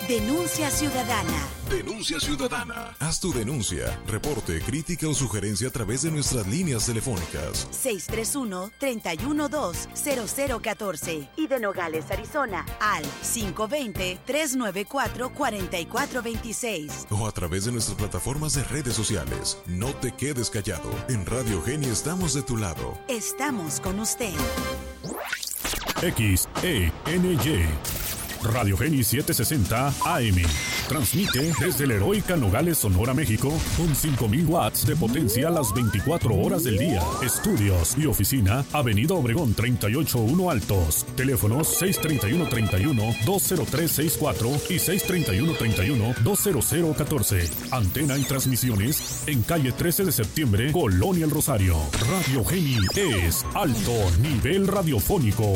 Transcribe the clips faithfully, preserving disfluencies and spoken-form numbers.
Denuncia Ciudadana. Denuncia Ciudadana. Haz tu denuncia, reporte, crítica o sugerencia a través de nuestras líneas telefónicas. seis tres uno, tres uno dos, cero cero uno cuatro y de Nogales, Arizona, al cinco dos cero, tres nueve cuatro, cuatro cuatro dos seis. O a través de nuestras plataformas de redes sociales. No te quedes callado. En Radio Geni estamos de tu lado. Estamos con usted. X E N Y Radio Geni setecientos sesenta A M. Transmite desde la heroica Nogales, Sonora, México, con cinco mil watts de potencia las veinticuatro horas del día. Estudios y oficina, Avenida Obregón treinta y ocho uno Altos. Teléfonos seis tres uno, tres uno, dos cero tres seis cuatro y seis tres uno, tres uno, dos cero cero uno cuatro. Antena y transmisiones en calle trece de septiembre, Colonia El Rosario. Radio Geni es alto nivel radiofónico.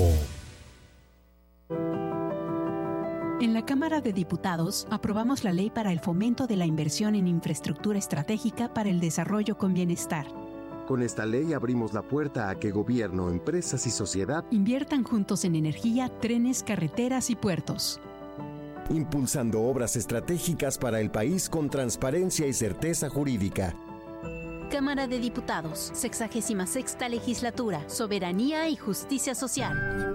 En la Cámara de Diputados aprobamos la ley para el fomento de la inversión en infraestructura estratégica para el desarrollo con bienestar. Con esta ley abrimos la puerta a que gobierno, empresas y sociedad inviertan juntos en energía, trenes, carreteras y puertos. Impulsando obras estratégicas para el país con transparencia y certeza jurídica. Cámara de Diputados, sexagésima sexta Legislatura, Soberanía y Justicia Social.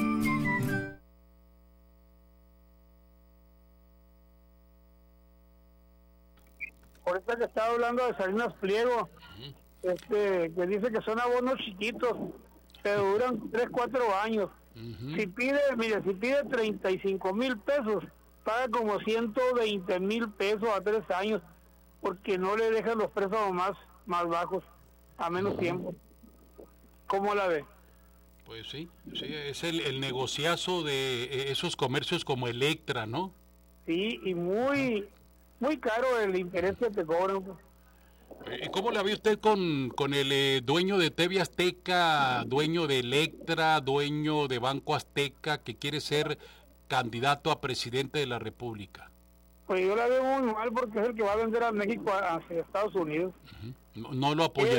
Ahorita que estaba hablando de Salinas Pliego, uh-huh. este, que dice que son abonos chiquitos, que duran tres, cuatro años. Uh-huh. Si pide, mire, si pide treinta y cinco mil pesos, paga como ciento veinte mil pesos a tres años, porque no le dejan los préstamos más, más bajos, a menos uh-huh. tiempo. ¿Cómo la ve? Pues sí, sí, es el, el negociazo de esos comercios como Electra, ¿no? Sí, y muy... muy caro el interés que te cobran. ¿Y cómo la ve usted con, con el eh, dueño de T V Azteca, dueño de Electra, dueño de Banco Azteca, que quiere ser candidato a presidente de la República? Pues yo la veo muy mal porque es el que va a vender a México hacia Estados Unidos. Uh-huh. No, no lo apoya.